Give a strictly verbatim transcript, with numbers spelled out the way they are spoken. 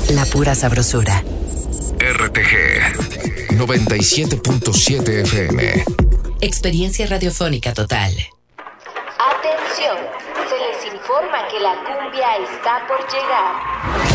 la pura sabrosura. R T G noventa y siete punto siete F M. Experiencia radiofónica total. Atención, se les informa que la cumbia está por llegar.